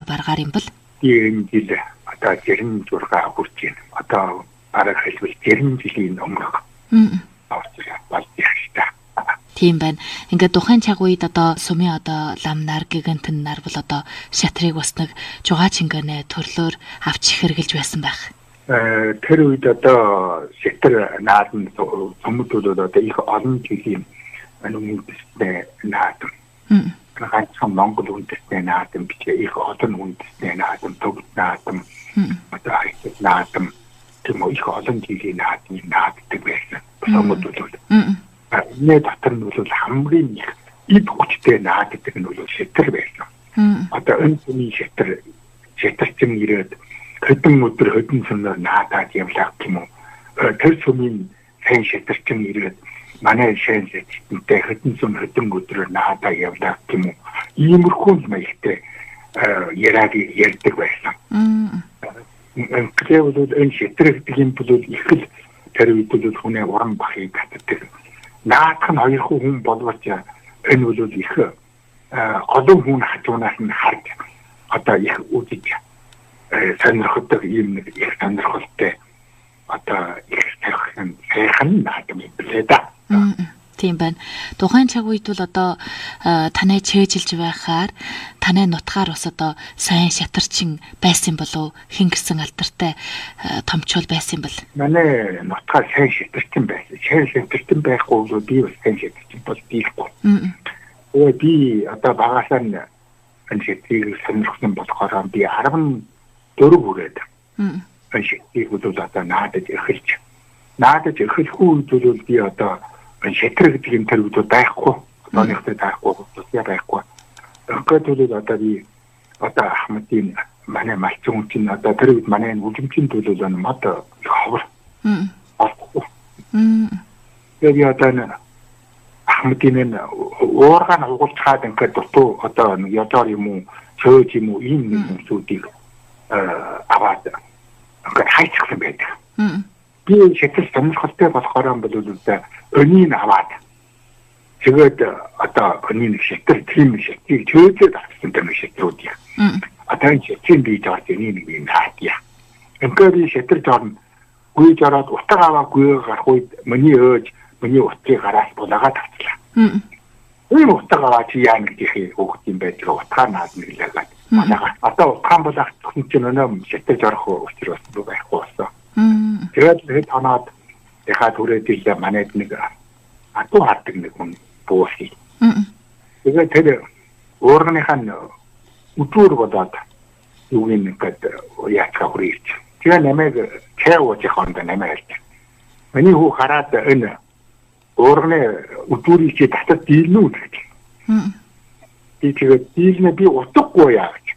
баргаар юм бол энэ жил одоо 66 хүрч байна. Одоо бараг хэлбэл 60 жилийн өмнөх. Тийм байна. Ингээд тухайн цаг үед одоо сумын одоо лам нар, гигантэн нар бол одоо шатрыг бас нэг жугаа чингэнэ төрлөөр авч хэрглэж байсан байх. Тэр үед одоо шатар наадам сумууд одоо их олон жилийн үндэсний наадам. Ганцхан Монгол үндэсний наадам биш их олон үндэсний наадам, төгс наадам, одоо хайц наадам тийм их олон жилийн наадмыг нааддаг байсан. Сумууд бол энэ дотор нь бол хамгийн их эд хүчтэй нааддаг нь бол шатар байсан. Одоо энэ хүний шатарчин ирээд хэдэн өдөр хэдэн сумаар наадаад явлаа гэх юм уу. Тэр сумын сайн шатарчин ирээд манай сайн шатарчтай хэдэн сум хэдэн өдрөөр наадаа явлаа гэх юм уу. Иймэрхүү маягтай ярьдаг байсан. Тэгэхээр бол энэ шатар гэдэг юм бол их л тэр үед бол хүний уран бахыг татдаг. Наадах нь хоёр хүн боловч энэ бол их олон хүн хажуунаас нь харж одоо их үдиж сонирхдаг юм нэг их сонирхолтой одоо их сайхан наадам юм билээ да. Тийм байна. Тухайн цаг үед бол одоо танай чэйжилж байхаар танай нутгаар бас одоо сайн шатарчин байсан болов хэн гэсэн алдартай томчол байсан бол. Манай нутгаар сайн шатарчин байсан. Сайн шатарчин байхгүй бол би бас сайн шатарчин бол бихгүй. Би одоо багасаа энэ шатрыг сонирхсон болохоор би 14 хүрээд. Энэ шатрыг бол одоо наадаж эхэлэх үед бол би одоо шатар гэдэг юм тэр үед байхгүй. Одооныхтэй байхгүй. Тусгай байхгүй. Ингээд одоо би одоо Ахмадын манай малчин чинь одоо тэр үед манай үлэмжийн төлөөлөл мод ховор. Тэгээд одоо Ахмадын уургаан угуулцаад ингээд дутуу одоо ядаар юм уу чөөж юм уу ийм нэг хүмүүсүүдийг аваад ингээд хайцсан байдаг. Би шатар сонирхолтой болохоор бол өнийг аваад тэгээд одоо өнийг шатар тийм шатрыг чөөжөд авсан юм шатруудыг. Одоо энэ шатрын бий жоод энийг би хаатъя. Ингээд би шатар жоорн гүйж ороод утга аваагүй гарах үед миний утгыг гараас булаагаад авчлаа. Энэ утга аваад яа нэг их хөөхт юм байдаг утгаа наад нэглээд булаагаад. Одоо утгаан булаах зөвхөн чинь өнөө шатар жоорох учраас байхгүй болсон. Тэгээд танаад яхаа түрээд ил манайд нэг атуу хатдаг нэг хүн бууси. Тэгээд тэр уурганыхаа өдөр болоод юу нэггээд яачаа хүрээч. Тэгээ намайг чаавж яханд намайг. Миний хүү хараад энэ уурганы өдөрийг чи татад дийлнүү гэж. Би тэгээд дийлнэ би утгагүй яа гэж.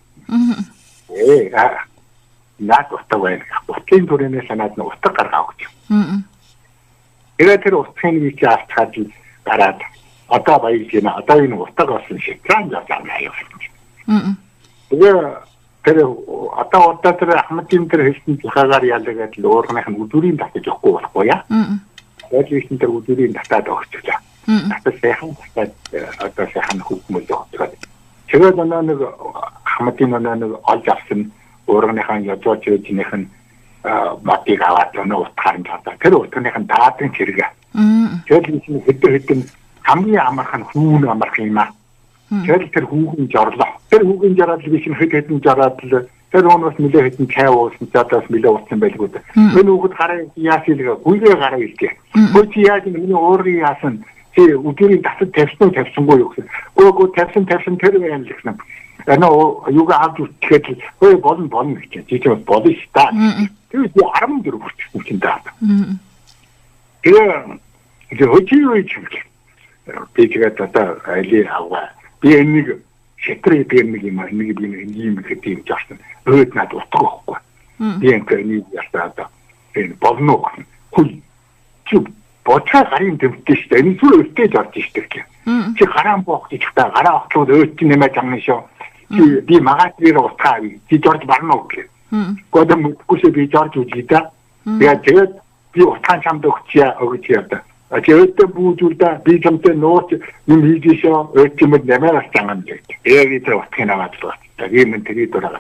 Наад утга байна. Утгын төрөнөө санаад нь утга гаргаа гэж. Тэгээд тэр утгын вич авчаад гараад одоо баяж гинэ. Одоо энэ утга болсон шитран яваа юм. Тэгээ тэр одоо тэр Ахмадын тэр хэлсэн захаагаар яалагаад л уурганых нь өдөрийн татаж өгөхгүй болохгүй яа. Тэгээд энэ тэр өдөрийн татаад өгчлээ. Татаж сайхан татаад одоо сайхан хөвгмөл өгчлээ. Тэгээд нэг Ахмадын нэг олж авсан уурганыхаа ядууч юуных нь матыг аваад утгаар нь татаа. Тэр утгын даадан зэрэг. Тэгээд энэ хэдэн хамгийн амархан хүүн амарх юм аа. Тэгээд тэр хүүхэн жорлоо. Тэр хүүхэн жараад биш хэдэн жараад л тэр өнөөс нэлээ хэдэн чай уусан чадаас нэлээ уусан байлгүй. Тэр хүүхэд гараа яасилгаа гүйгээ гараа илтээ. Хөөч яаж миний уурыг яасан чи өдөрийн татад тавьсангүй юу гэсэн. Гөө тавьсан тэр байна л гэсэн. Юугаа авч үтгэхэд хөөе болно гэж. Чи ч болно ш та. Тэгээд 14 хүртэл чинь даа. Тэгээ хөөчөө чинь. Би тэгээд одоо айлын аваа. Би энийг шатрыг би нэг юм гэдэг юм жаарсан. Өөд над утга байхгүй. Би энэ ястаа энэ болно гэсэн. Хүй чи боцоо гарын тэмдэгтэй шүү дээ. Энэ зүр өвтөж орж ирдэг гэх. Чи гараан боох гэж та гараа отлоод өөд чи нэмэж амна шүү. Би магатрийг утгаа авъя. Чи жорж барна уу гэх. Годом үгүй би жорж үгүй да. Тэгээд би утгаан чамд өгч яа. Чи өөдөө бүүжүүлдэ би чамтай нууц юм хийжээ өөд чимэд нэмээс чанган гэж. Тэгээд утгыг аваад л байна. Тэгээд энэ тэрий дураа